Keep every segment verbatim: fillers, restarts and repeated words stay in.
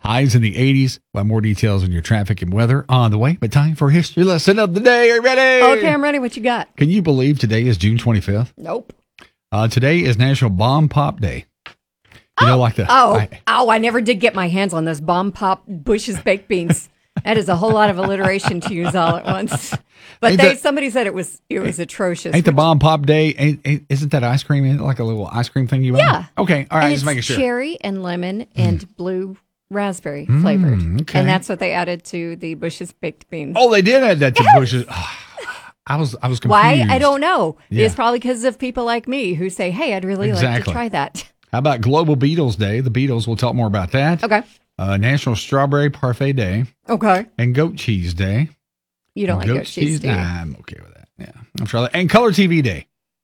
Highs in the eighties. We'll have more details on your traffic and weather on the way. But time for history lesson of the day. Are you ready? Okay, I'm ready. What you got? Can you believe today is June twenty-fifth? Nope. Uh, today is National Bomb Pop Day. You oh, know, like the oh, I, oh! I never did get my hands on those bomb pop Bush's baked beans. That is a whole lot of alliteration to use all at once. But Ain't they the- somebody said it was it was atrocious. ain't the Bomb Pop Day? Ain't, ain't, isn't that ice cream? Ain't it like a little ice cream thing you buy? Yeah. Okay. All right. And Just it's making sure. cherry and lemon and mm. blue raspberry Mm, flavored, okay. and that's what they added to the Bush's baked beans. Oh, they did add that to Yes. Bush's. Oh, I was I was confused. Why? I don't know. Yeah. It's probably because of people like me who say, "Hey, I'd really like Exactly. to try that." How about Global Beatles Day? The Beatles. We'll talk more about that. Okay. Uh, National Strawberry Parfait Day Okay. and Goat Cheese Day. You don't like goat cheese, do you? Nah, I'm okay with that. Yeah, I'm sure. That. And Color T V Day.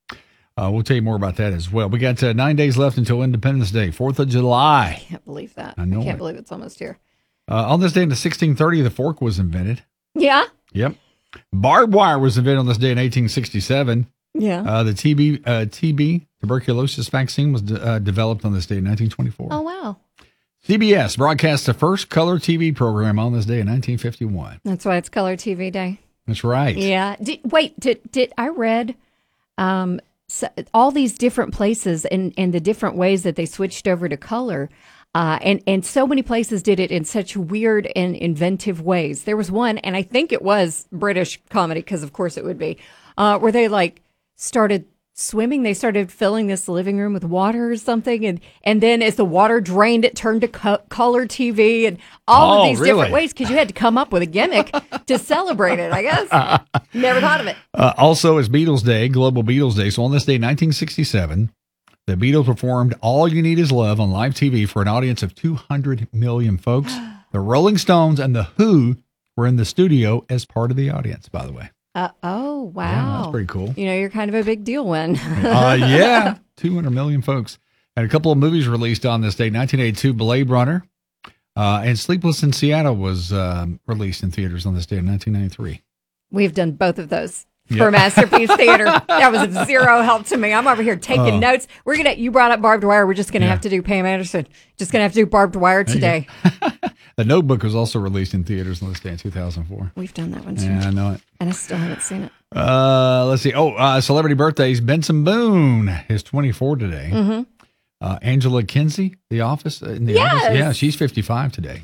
Uh, we'll tell you more about that as well. We got uh, nine days left until Independence Day, fourth of July. I can't believe that. I know I can't it. believe it's almost here. Uh, on this day in the sixteen thirty, the fork was invented. Yeah. Yep. Barbed wire was invented on this day in eighteen sixty-seven. Yeah. Uh, the T B uh, T B tuberculosis vaccine was de- uh, developed on this day in nineteen twenty-four. Oh, wow. C B S broadcast the first color T V program on this day in nineteen fifty-one. That's why it's Color T V Day. That's right. Yeah. Did, wait, did did I read um, so, all these different places and, and the different ways that they switched over to color? Uh, and, and so many places did it in such weird and inventive ways. There was one, and I think it was British comedy, because of course it would be, uh, where they like started swimming. They started filling this living room with water or something. And, and then as the water drained, it turned to co- color T V and all Oh, of these really? different ways, because you had to come up with a gimmick to celebrate it, I guess. Never thought of it. Uh, also, it's Beatles Day, Global Beatles Day. So on this day, nineteen sixty-seven, the Beatles performed All You Need Is Love on live T V for an audience of two hundred million folks. The Rolling Stones and The Who were in the studio as part of the audience, by the way. Uh, oh, wow. Yeah, that's pretty cool. You know, you're kind of a big deal when. uh, yeah, two hundred million folks. And a couple of movies released on this day. nineteen eighty-two, Blade Runner, uh, and Sleepless in Seattle was um, released in theaters on this day in nineteen ninety-three. We've done both of those Yep. for Masterpiece Theater. That was of zero help to me. I'm over here taking Oh. notes. We're going to, you brought up barbed wire. We're just going to Yeah. have to do Pam Anderson. Just going to have to do barbed wire There you today. The Notebook was also released in theaters on this day in two thousand four. We've done that one too. Yeah, I know it. And I still haven't seen it. Uh, let's see. Oh, uh, celebrity birthdays. Benson Boone is twenty-four today. Mm-hmm. Uh, Angela Kinsey, The Office. uh, In the Yes. Office. Yeah, she's fifty-five today.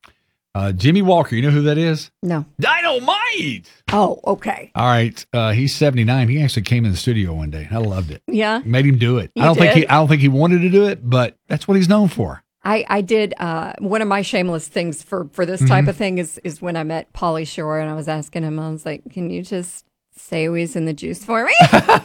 Uh, Jimmy Walker, you know who that is? No. Dynamite. Oh, okay. All right. Uh, he's seventy-nine. He actually came in the studio one day. I loved it. Yeah. Made him do it. You I don't think did? he. I don't think he wanted to do it, but that's what he's known for. I, I did, uh, one of my shameless things for, for this type Mm-hmm. of thing is, is when I met Pauly Shore and I was asking him, I was like, can you just say who's in the juice for me?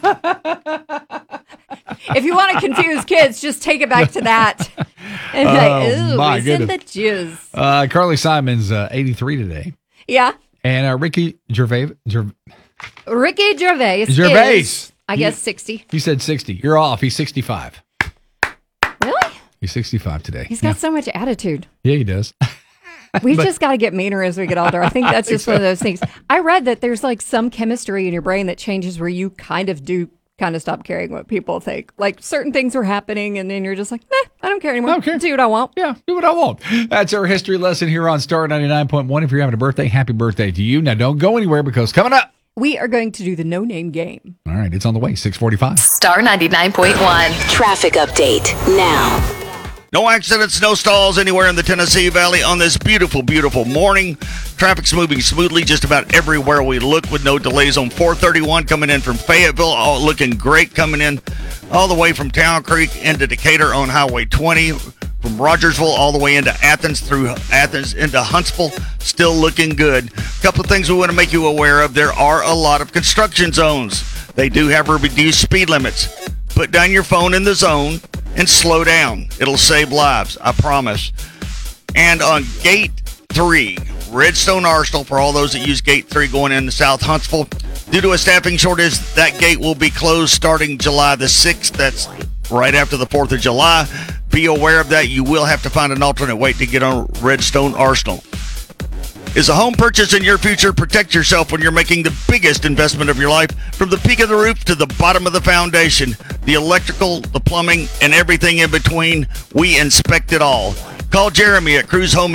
If you want to confuse kids, just take it back to that. And Oh, like, ooh, my who's in the goodness. juice? Uh, Carly Simon's uh, eighty-three today, Yeah. and uh, Ricky Gervais. Ger- Ricky Gervais. Gervais. Is, I guess, sixty. He said sixty. You're off. He's sixty-five. Really? He's sixty-five today. He's got so much attitude. Yeah, he does. We've just got to get meaner as we get older. I think that's just one of those things. I read that there's like some chemistry in your brain that changes where you kind of do kind of stop caring what people think. Like certain things are happening and then you're just like, nah, I don't care anymore. I don't care. Do what I want. Yeah, do what I want. That's our history lesson here on Star ninety-nine point one. If you're having a birthday, happy birthday to you. Now, don't go anywhere because coming up. We are going to do the no-name game. All right, it's on the way, six forty-five. Star ninety-nine point one. Traffic update now. No accidents, no stalls anywhere in the Tennessee Valley on this beautiful, beautiful morning. Traffic's moving smoothly just about everywhere we look with no delays on four thirty-one coming in from Fayetteville. All looking great coming in all the way from Town Creek into Decatur on Highway twenty. From Rogersville all the way into Athens through Athens into Huntsville, still looking good. A couple of things we want to make you aware of. There are a lot of construction zones. They do have reduced speed limits. Put down your phone in the zone and slow down. It'll save lives, I promise. And on Gate three, Redstone Arsenal, for all those that use Gate three going into South Huntsville, due to a staffing shortage, that gate will be closed starting July the sixth. That's right after the fourth of July. Be aware of that. You will have to find an alternate way to get on Redstone Arsenal. Is a home purchase in your future? Protect yourself when you're making the biggest investment of your life. From the peak of the roof to the bottom of the foundation, the electrical, the plumbing, and everything in between, we inspect it all. Call Jeremy at Cruise Home